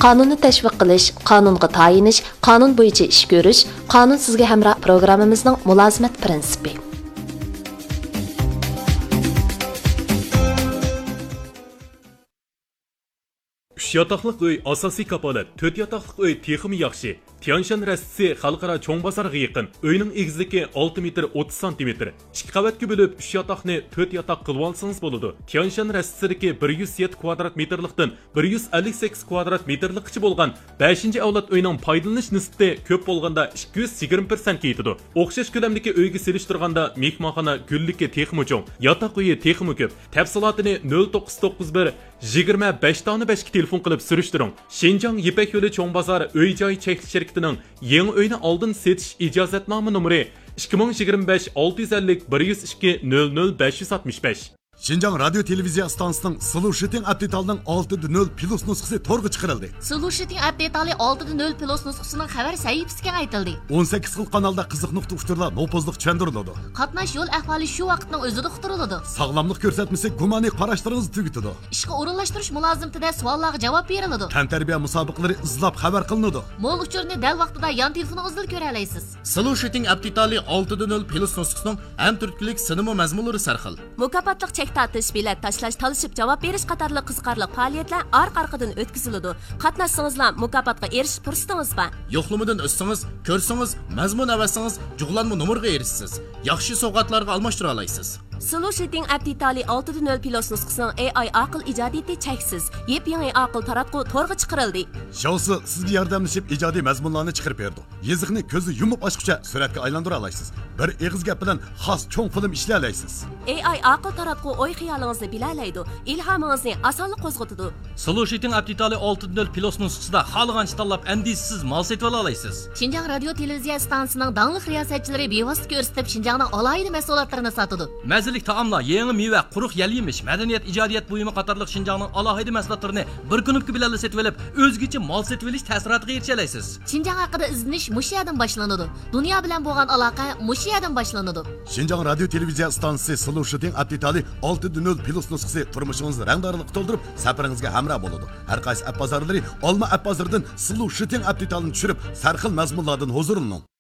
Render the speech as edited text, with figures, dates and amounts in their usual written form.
Qonunni tashviq qilish, qonunga tayinish, qonun bo'yicha ish ko'rish, qonun sizga hamroh programmamizning mulozimat prinsipi. Üç yataqlıq öy asosiy kapolat, 4 yataqlıq öy texmi yaxshi. Tianshan rastisi xalqaro cho'ng bozorga yaqin. Uyning egizligi 6 metr 30 cm. 2 qavatga bo'lib 3 yataqni 4 yataq qilib olsangiz bo'ladi. Tianshan rastisidagi 107 kvadrat metrlikdan 158 kvadrat metrlikcha bo'lgan 5-avlod uyning foydalanish nisbati ko'p bo'lganda 220% yetadi. O'xshash ko'lamdagi uyga selishtirganda mehmonxona gulligi texmi cho'ng, yataq uyi texmi ko'p. Tafsilotini 0991 25 tani 5 ga telefon qilib surishtiring. Shenjang Yipak yo'li cho'ng bozor uy-joy cheklik yangi uyni oldin setish ijozatnoma nomeri 2025 650 102 00 565. Şinjan Radyo Televiziya stansiyasining Solution Update'ning 6.0 plus nusxasi to'rga chiqarildi. Solution Update'ning 6.0 plus nusxasining xabar sahifasiga aytildi. 18 xil kanalda qiziq nuqta uchurlar nopozliq tushuntiriladi. Qatnash yo'l ahvoli shu vaqtning o'zida uqtiriladi. Sog'lomlik ko'rsatmasi gumoniy qarashlaringizni tugitadi. Ishga o'rinlashtirish mulozimtida savollarga javob beriladi. Tantarbiya musobaqalari izlab xabar qilinadi. Mo'l uchurni dal vaqtida yon telefoningizdan ko'ra olasiz. Solution Update'ning 6.0 plus nusxasining ham turklik sinema mazmunlari sarxil. Mukofotliq tatish, bilet tashlash, talishib javob berish qatorli qiziqarli faoliyatlar orqa-orqadan o'tkaziladi. Qatnashsangizlar mukofotga erishish fursatingiz bor. Yo'qlamadan o'tsangiz, ko'rsangiz, mazmun avasangiz, jug'lanma nomerga erishsiz. Yaxshi sovg'atlarga almashtira olasiz. Solution Update'ning 6.0 plus nusxasining AI aql ijodiyati cheksiz. Yep-yangi aql taratqu to'rga chiqarildi. Shousi sizga yordamlashib ijodiy mazmunlarni chiqarib berdi. Yeziqni ko'zni yumib ochguncha suratga aylantira olasiz. Bir eg'iz gap bilan xos cho'ng film ishlay olasiz. AI aql taratqu o'y xiyolingizni bilalaydi, ilhomingizni osonlik qo'zg'atadi. Solution Update'ning 6.0 plus nusxasida xohlagancha tanlab andisiz mal setib olasiz. Shinjang radio televiziya stansiyasining dangliq riyosatchilari bevosita ko'rsatib Shinjangning alohida mahsulotlarini sotadi. Mazalik taomlar, yangi meva, quruq yal-yemish, madaniyat, ijodiyat buyumi qatorliq Shinjangning alohida mahsulotlarini bir kunlik bilan setib olib, o'zgacha mal setib olish ta'siriga erisha olasiz. Shinjang haqida izlanish mushu yerdan boshlanadi. Dunyo bilan bo'lgan aloqa mushu yerdan boshlanadi. Shinjang radio televiziya stansiyasi Solution Update'ning 6.0 plus nusxasi turmushingizni rangdorlik to'ldirib, safaringizga hamroh bo'ladi. Har qaysi app bozorlari Olma app bozoridan Solution Update'ni tushirib, sarxil mazmunlardan huzurlaning.